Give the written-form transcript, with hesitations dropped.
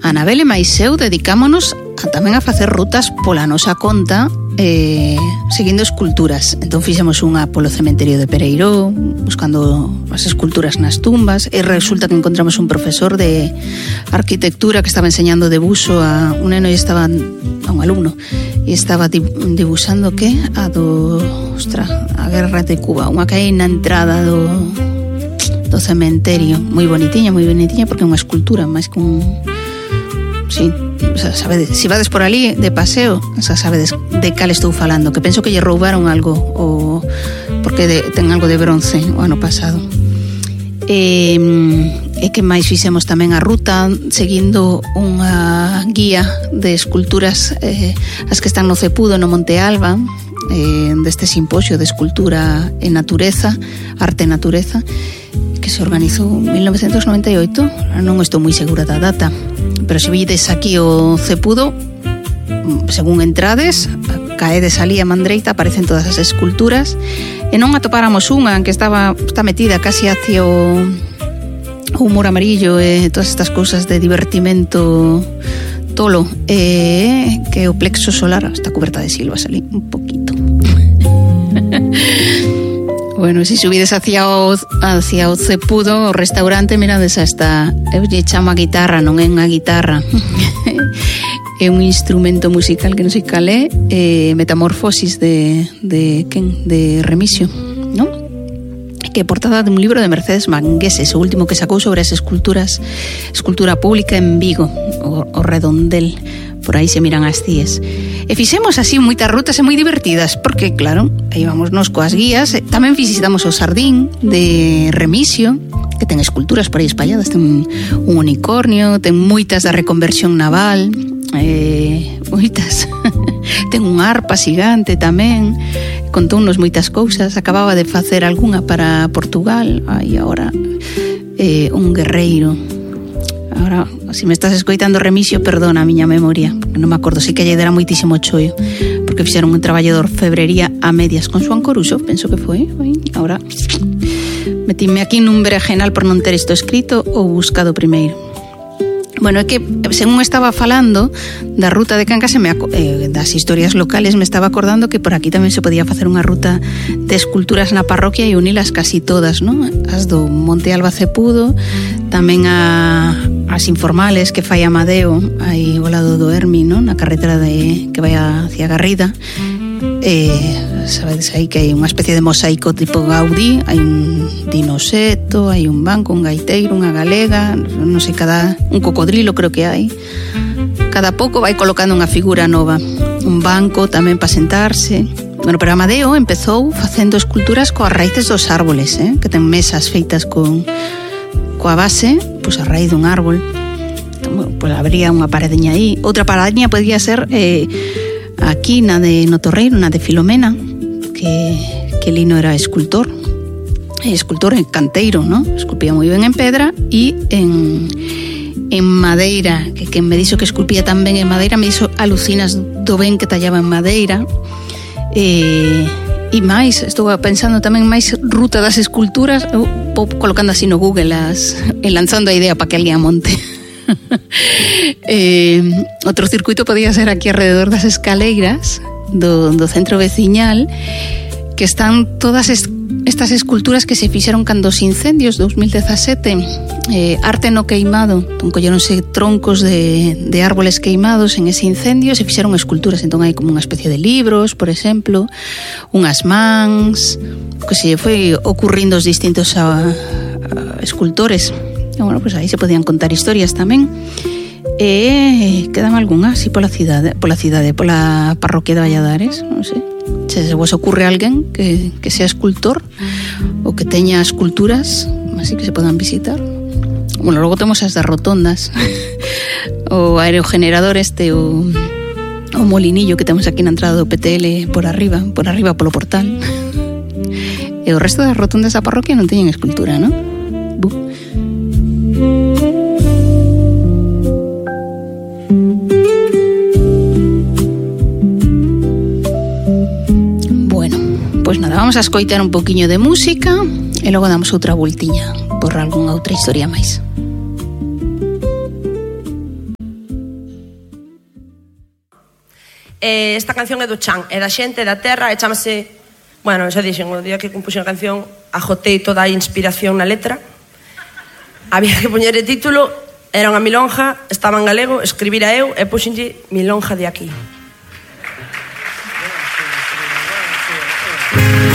Anabel e máis eu dedicámonos tamén a facer rutas pola nosa conta, seguindo esculturas. Entón fixemos unha polo cementerio de Pereiró, buscando as esculturas nas tumbas, e resulta que encontramos un profesor de arquitectura que estaba enseñando debuxo a un neno, e estaba a un alumno, e estaba dibuxando que a guerra de Cuba, unha que hai na entrada do cementerio, moi bonitiña, porque é unha escultura máis que un... Sí, o sea, sabedes, si vades por ali de paseo, o sea, sabedes de cal estou falando, que penso que lle roubaron algo, o porque ten algo de bronce o ano pasado. E que máis fixemos tamén a ruta seguindo unha guía de esculturas, as que están no Cepudo, no Monte Alba, deste simposio de escultura e natureza, arte e natureza, que se organizou en 1998, non estou moi segura da data, pero se vides aquí o Cepudo, según entrades, caedes ali a man dereita, aparecen todas as esculturas, e non atopáramos unha que está metida casi hacia o humor amarillo e todas estas cousas de divertimento tolo, que o plexo solar está coberta de silvas ali, un poquito. Bueno, se subides hacia o Cepudo, o restaurante, mirades hasta, eu lle chamo a guitarra, non é unha guitarra, é un instrumento musical que non sei cal é, Metamorfosis de Remixio, non? Que é portada de un libro de Mercedes Mangueses, o último que sacou sobre as escultura pública en Vigo, o Redondel. Por aí se miran as cíes. E fixemos así moitas rutas e moi divertidas, porque claro, aí vamos nos coas guías. Tamén visitamos o Sardín de Remixio, que ten esculturas por aí espalladas, ten un unicornio, ten moitas da reconversión naval, moitas. Ten un arpa xigante tamén, contounos moitas cousas. Acababa de facer algunha para Portugal, e agora un guerreiro. Ahora, se me estás escoitando, Remixio, perdona a miña memoria, porque non me acordo, sei que lle dera moitísimo chollo, porque fixeron un traballo de orfebrería a medias con Xoán Coruxo, penso que foi. Ahora metíme aquí nun berenjenal por non ter isto escrito ou buscado primeiro. Bueno, é que según estaba falando da ruta de Cangas das historias locales, me estaba acordando que por aquí tamén se podía facer unha ruta de esculturas na parroquia e unilas casi todas, non? As do Monte Alba Cepudo, tamén as informales que fai Amadeo aí ao lado do Hermi, non? Na carretera que vai hacia Garrida. Sabedes aí que hai unha especie de mosaico tipo Gaudí, hai un dinoseto, hai un banco, un gaiteiro, unha galega, non sei, un cocodrilo creo que hai. Cada pouco vai colocando unha figura nova, un banco tamén para sentarse. Bueno, pero Amadeo empezou facendo esculturas coas raíces dos árboles, que ten mesas feitas coa base, pois a raíz dun árbol. Entón, pois habría unha paredeña aí. Outra paredeña podía ser aquí na de Notorreiro, na de Filomena, que Lino era escultor e canteiro, ¿no? Esculpía moi ben en pedra e en madeira, que quen me dixo que esculpía tan ben en madeira, me dixo alucinas do ben que tallaba en madeira. E máis, estou pensando tamén máis ruta das esculturas, colocando así no Google e lanzando a idea para que alguén a monte. Outro circuito podía ser aquí alrededor das escaleiras do centro veciñal, que están todas estas esculturas que se fixeron cando os incendios 2017, arte no queimado. Entón colleronse troncos de árboles queimados en ese incendio e se fixeron esculturas. Entón hai como unha especie de libros, por exemplo, unhas mans, que se foi ocurrindo os distintos escultores. E, bueno, pues aí se podían contar historias tamén. E quedan algunhas así pola parroquia de Valladares, non sei. Se vos ocurre alguén que sea escultor ou que teña esculturas así que se podan visitar. Bueno, logo temos as das rotondas, o aerogenerador o molinillo que temos aquí na entrada do PTL por arriba polo portal. E o resto das rotondas da parroquia non teñen escultura, non? Pois nada, vamos a escoitar un poquinho de música e logo damos outra voltiña por algunha outra historia máis. Esta canción é do chan, é da xente, da terra, e chamase... Bueno, xa dixen, o día que compuxen a canción ajotei toda a inspiración na letra. Había que poñer título, era unha milonja, estaba en galego, escribira eu e puxenlle Milonja de aquí.